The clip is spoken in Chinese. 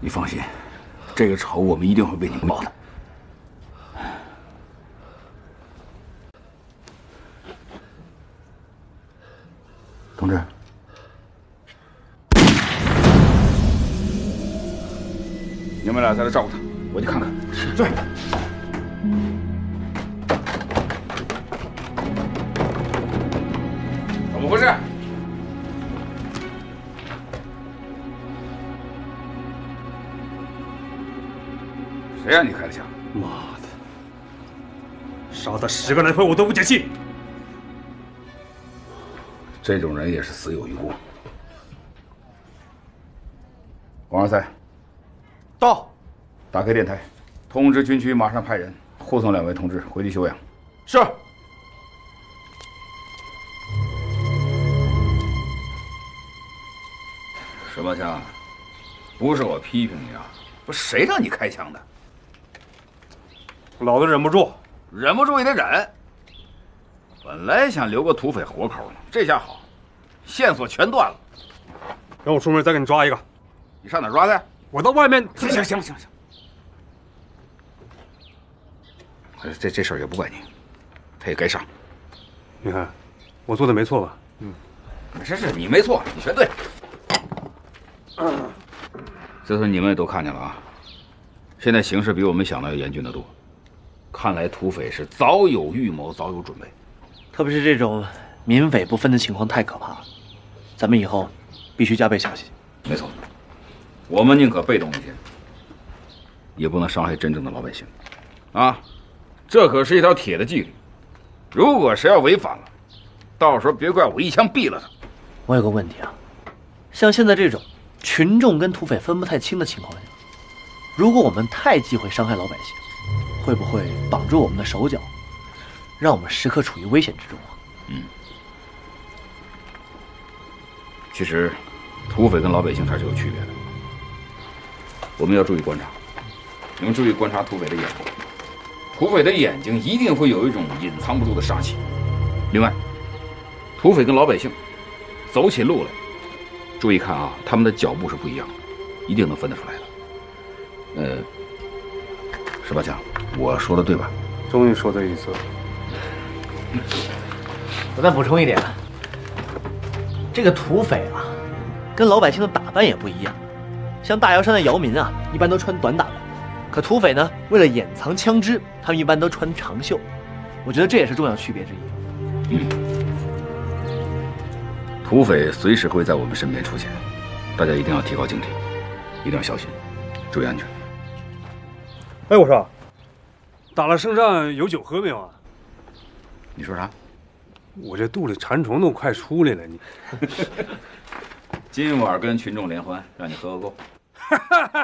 你放心，这个仇我们一定会为你报的。同志，你们俩在这照顾他，我去看看。是，对。怎么回事？谁让你开的枪？ 妈的！杀他10个来回我都不解气。 这种人也是死有余辜。王二赛， 到， 打开电台，通知军区马上派人护送2位同志回去休养。 是。 石八强，不是我批评你啊，不是谁让你开枪的？ 老子忍不住， 忍不住也得忍。本来想留个土匪活口呢，这下好，线索全断了。 让我出门再给你抓一个。 你上哪儿抓去？ 我到外面。 行。这事儿也不怪你，他也该上。 你看，我做的没错吧？ 是，你没错，你全对。这次你们也都看见了啊，现在形势比我们想的要严峻得多。看来土匪是早有预谋，早有准备。 特别是这种民匪不分的情况太可怕了，咱们以后必须加倍小心。 没错，我们宁可被动一些，也不能伤害真正的老百姓。啊，这可是一条铁的纪律，如果谁要违反了，到时候别怪我一枪毙了他。 我有个问题啊，像现在这种群众跟土匪分不太清的情况下，如果我们太忌讳伤害老百姓，会不会绑住我们的手脚，让我们时刻处于危险之中啊？ 其实，土匪跟老百姓还是有区别的。我们要注意观察，你们注意观察土匪的眼睛，土匪的眼睛一定会有一种隐藏不住的杀气。另外，土匪跟老百姓走起路来，注意看啊，他们的脚步是不一样的，一定能分得出来的。石八强，我说的对吧？ 终于说对一次了。 我再补充一点，这个土匪啊，跟老百姓的打扮也不一样。像大瑶山的姚民啊，一般都穿短打扮，可土匪呢，为了掩藏枪支，他们一般都穿长袖。我觉得这也是重要区别之一。 土匪随时会在我们身边出现，大家一定要提高警惕，一定要小心，注意安全。 哎，我说，打了胜仗有酒喝没有啊？ 你说啥？ 我这肚里馋虫都快出来了，你。 今晚跟群众联欢，让你喝个够。